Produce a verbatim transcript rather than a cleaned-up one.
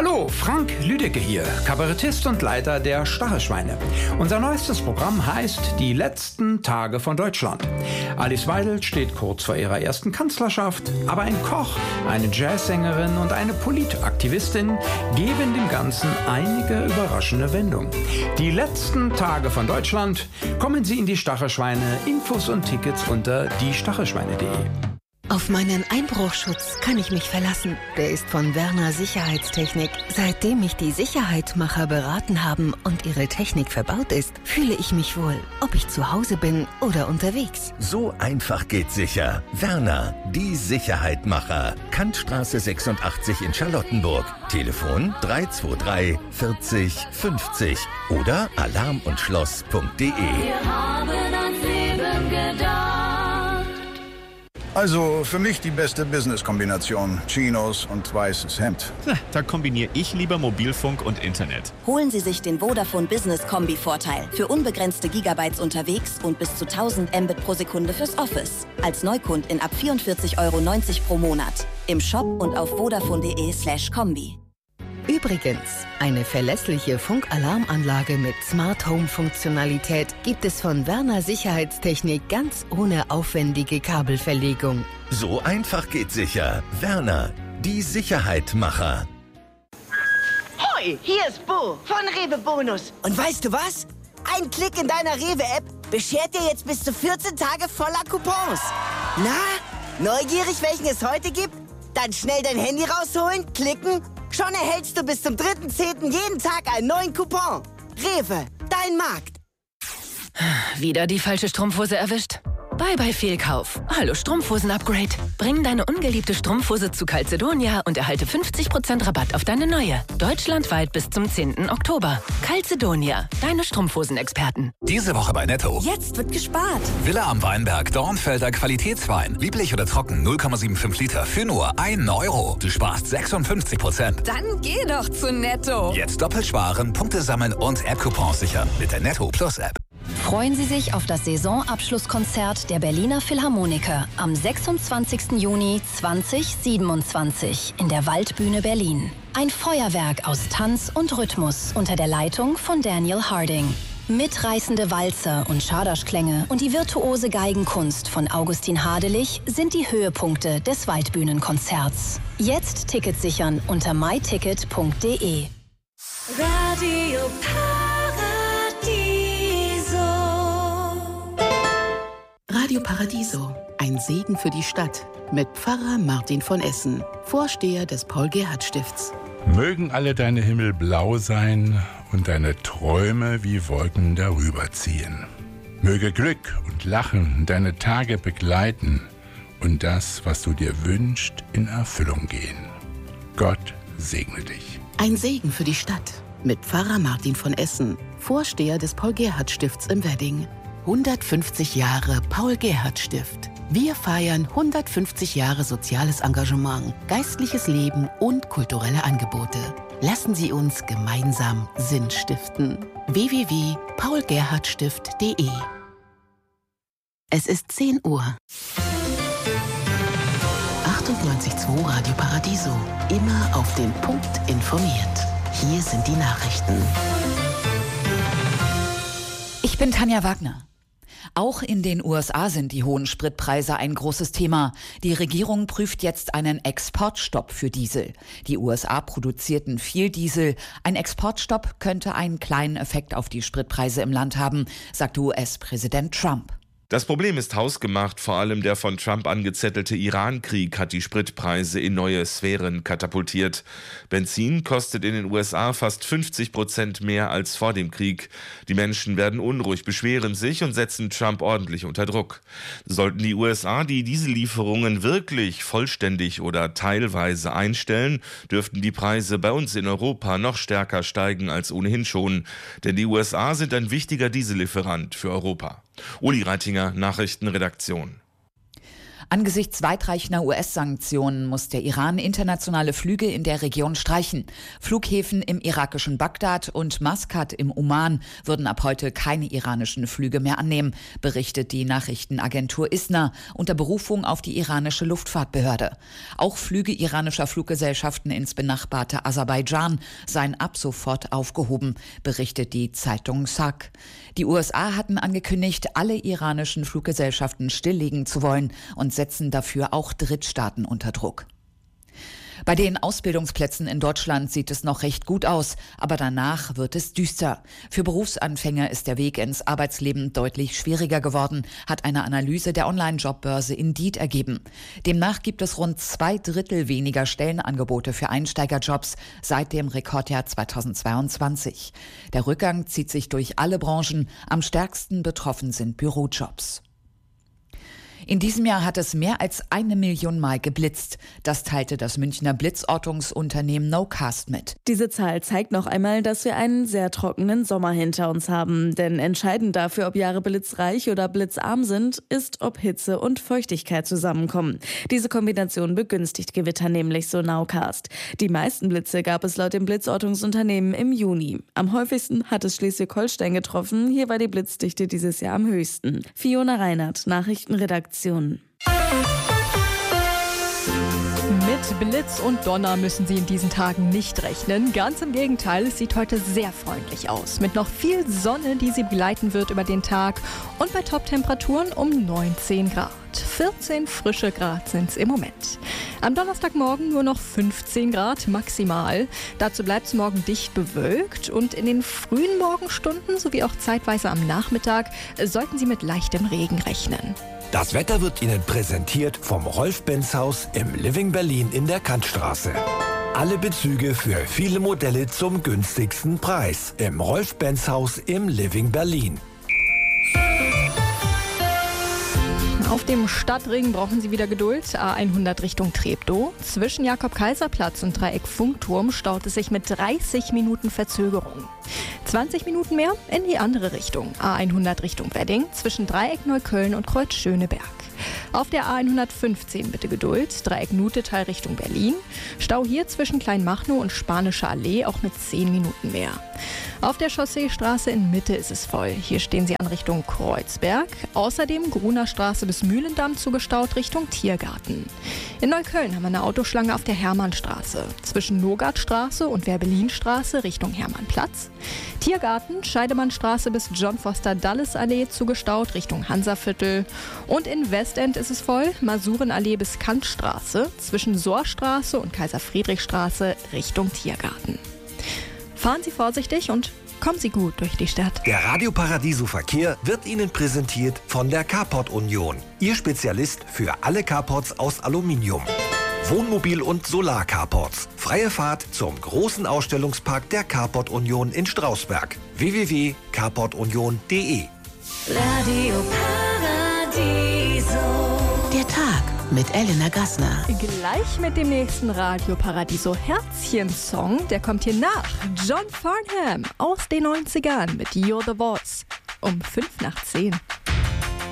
Hallo, Frank Lüdecke hier, Kabarettist und Leiter der Stachelschweine. Unser neuestes Programm heißt Die letzten Tage von Deutschland. Alice Weidel steht kurz vor ihrer ersten Kanzlerschaft, aber ein Koch, eine Jazzsängerin und eine Politaktivistin geben dem Ganzen einige überraschende Wendungen. Die letzten Tage von Deutschland, kommen Sie in die Stachelschweine, Infos und Tickets unter die stachelschweine punkt de. Auf meinen Einbruchschutz kann ich mich verlassen. Der ist von Werner Sicherheitstechnik. Seitdem mich die Sicherheitmacher beraten haben und ihre Technik verbaut ist, fühle ich mich wohl, ob ich zu Hause bin oder unterwegs. So einfach geht sicher. Werner, die Sicherheitmacher. Kantstraße sechsundachtzig in Charlottenburg. Telefon drei zwei drei vierzig fünfzig oder alarm und schloss punkt de. Wir haben ans Leben gedacht. Also für mich die beste Business-Kombination. Chinos und weißes Hemd. Na, da kombiniere ich lieber Mobilfunk und Internet. Holen Sie sich den Vodafone Business Kombi-Vorteil. Für unbegrenzte Gigabytes unterwegs und bis zu tausend Mbit pro Sekunde fürs Office. Als Neukund in ab vierundvierzig Euro neunzig pro Monat. Im Shop und auf vodafone punkt de slash kombi. Übrigens, eine verlässliche Funkalarmanlage mit Smart Home Funktionalität gibt es von Werner Sicherheitstechnik ganz ohne aufwendige Kabelverlegung. So einfach geht sicher. Werner, die Sicherheitmacher. Hoi, hier ist Bo von Rewe Bonus. Und weißt du was? Ein Klick in deiner Rewe-App beschert dir jetzt bis zu vierzehn Tage voller Coupons. Na, neugierig, welchen es heute gibt? Dann schnell dein Handy rausholen, klicken. Schon erhältst du bis zum dritten zehnten jeden Tag einen neuen Coupon. Rewe, dein Markt. Wieder die falsche Strumpfhose erwischt? Bye bye Fehlkauf. Hallo Strumpfhosen-Upgrade. Bring deine ungeliebte Strumpfhose zu Calzedonia und erhalte fünfzig Prozent Rabatt auf deine neue. Deutschlandweit bis zum zehnten Oktober. Calzedonia, deine Strumpfhosen-Experten. Diese Woche bei Netto. Jetzt wird gespart. Villa am Weinberg, Dornfelder Qualitätswein. Lieblich oder trocken, null Komma fünfundsiebzig Liter für nur einen Euro. Du sparst sechsundfünfzig Prozent. Dann geh doch zu Netto. Jetzt doppelt sparen, Punkte sammeln und App-Coupons sichern mit der Netto Plus App. Freuen Sie sich auf das Saisonabschlusskonzert der Berliner Philharmoniker am sechsundzwanzigsten Juni zweitausendsiebenundzwanzig in der Waldbühne Berlin. Ein Feuerwerk aus Tanz und Rhythmus unter der Leitung von Daniel Harding. Mitreißende Walzer und Schaderschklänge und die virtuose Geigenkunst von Augustin Hadelich sind die Höhepunkte des Waldbühnenkonzerts. Jetzt Tickets sichern unter my ticket punkt de. Radio Radio Paradiso, ein Segen für die Stadt mit Pfarrer Martin von Essen, Vorsteher des Paul-Gerhardt-Stifts. Mögen alle deine Himmel blau sein und deine Träume wie Wolken darüber ziehen. Möge Glück und Lachen deine Tage begleiten und das, was du dir wünschst, in Erfüllung gehen. Gott segne dich. Ein Segen für die Stadt mit Pfarrer Martin von Essen, Vorsteher des Paul-Gerhardt-Stifts im Wedding. hundertfünfzig Jahre Paul-Gerhardt-Stift. Wir feiern hundertfünfzig Jahre soziales Engagement, geistliches Leben und kulturelle Angebote. Lassen Sie uns gemeinsam Sinn stiften. w w w punkt paul gerhardt stift punkt de. Es ist zehn Uhr. achtundneunzig Komma zwei Radio Paradiso. Immer auf den Punkt informiert. Hier sind die Nachrichten. Ich bin Tanja Wagner. Auch in den U S A sind die hohen Spritpreise ein großes Thema. Die Regierung prüft jetzt einen Exportstopp für Diesel. Die U S A produzierten viel Diesel. Ein Exportstopp könnte einen kleinen Effekt auf die Spritpreise im Land haben, sagte U S-Präsident Trump. Das Problem ist hausgemacht, vor allem der von Trump angezettelte Iran-Krieg hat die Spritpreise in neue Sphären katapultiert. Benzin kostet in den U S A fast fünfzig Prozent mehr als vor dem Krieg. Die Menschen werden unruhig, beschweren sich und setzen Trump ordentlich unter Druck. Sollten die U S A die Diesellieferungen wirklich vollständig oder teilweise einstellen, dürften die Preise bei uns in Europa noch stärker steigen als ohnehin schon. Denn die U S A sind ein wichtiger Diesellieferant für Europa. Uli Reitinger, Nachrichtenredaktion. Angesichts weitreichender U S-Sanktionen muss der Iran internationale Flüge in der Region streichen. Flughäfen im irakischen Bagdad und Maskat im Oman würden ab heute keine iranischen Flüge mehr annehmen, berichtet die Nachrichtenagentur ISNA unter Berufung auf die iranische Luftfahrtbehörde. Auch Flüge iranischer Fluggesellschaften ins benachbarte Aserbaidschan seien ab sofort aufgehoben, berichtet die Zeitung S A G. Die U S A hatten angekündigt, alle iranischen Fluggesellschaften stilllegen zu wollen und setzen dafür auch Drittstaaten unter Druck. Bei den Ausbildungsplätzen in Deutschland sieht es noch recht gut aus, aber danach wird es düster. Für Berufsanfänger ist der Weg ins Arbeitsleben deutlich schwieriger geworden, hat eine Analyse der Online-Jobbörse Indeed ergeben. Demnach gibt es rund zwei Drittel weniger Stellenangebote für Einsteigerjobs seit dem Rekordjahr zweitausendzweiundzwanzig. Der Rückgang zieht sich durch alle Branchen, am stärksten betroffen sind Bürojobs. In diesem Jahr hat es mehr als eine Million Mal geblitzt. Das teilte das Münchner Blitzortungsunternehmen Nocast mit. Diese Zahl zeigt noch einmal, dass wir einen sehr trockenen Sommer hinter uns haben. Denn entscheidend dafür, ob Jahre blitzreich oder blitzarm sind, ist, ob Hitze und Feuchtigkeit zusammenkommen. Diese Kombination begünstigt Gewitter nämlich, so Nowcast. Die meisten Blitze gab es laut dem Blitzortungsunternehmen im Juni. Am häufigsten hat es Schleswig-Holstein getroffen. Hier war die Blitzdichte dieses Jahr am höchsten. Fiona Reinhardt, Nachrichtenredaktion. Mit Blitz und Donner müssen Sie in diesen Tagen nicht rechnen. Ganz im Gegenteil, es sieht heute sehr freundlich aus. Mit noch viel Sonne, die Sie begleiten wird über den Tag und bei Top-Temperaturen um neunzehn Grad. vierzehn frische Grad sind es im Moment. Am Donnerstagmorgen nur noch fünfzehn Grad maximal. Dazu bleibt es morgen dicht bewölkt und in den frühen Morgenstunden sowie auch zeitweise am Nachmittag sollten Sie mit leichtem Regen rechnen. Das Wetter wird Ihnen präsentiert vom Rolf-Benz-Haus im Living Berlin in der Kantstraße. Alle Bezüge für viele Modelle zum günstigsten Preis im Rolf-Benz-Haus im Living Berlin. Auf dem Stadtring brauchen Sie wieder Geduld. A hundert Richtung Treptow. Zwischen Jakob-Kaiser-Platz und Dreieck Funkturm staut es sich mit dreißig Minuten Verzögerung. zwanzig Minuten mehr in die andere Richtung. A hundert Richtung Wedding zwischen Dreieck Neukölln und Kreuz Schöneberg. Auf der A hundertfünfzehn bitte Geduld, Dreieck Nutetal Richtung Berlin. Stau hier zwischen Kleinmachnow und Spanische Allee auch mit zehn Minuten mehr. Auf der Chausseestraße in Mitte ist es voll. Hier stehen Sie an Richtung Kreuzberg. Außerdem Gruner Straße bis Mühlendamm zugestaut Richtung Tiergarten. In Neukölln haben wir eine Autoschlange auf der Hermannstraße. Zwischen Nogartstraße und Werbelinstraße Richtung Hermannplatz. Tiergarten, Scheidemannstraße bis John Foster Dulles Allee zugestaut Richtung Hansaviertel. Und in Westend ist es voll. Masurenallee bis Kantstraße. Zwischen Sohrstraße und Kaiser-Friedrich-Straße Richtung Tiergarten. Fahren Sie vorsichtig und kommen Sie gut durch die Stadt. Der Radio Paradiso Verkehr wird Ihnen präsentiert von der Carport Union. Ihr Spezialist für alle Carports aus Aluminium. Wohnmobil- und Solar-Carports. Freie Fahrt zum großen Ausstellungspark der Carport Union in Strausberg. w w w punkt carport union punkt d e Radio Paradiso. Der Tag mit Elena Gassner. Gleich mit dem nächsten Radio Paradiso Herzchen-Song. Der kommt hier nach. John Farnham aus den neunzigern mit You're the Voice. Um fünf nach zehn.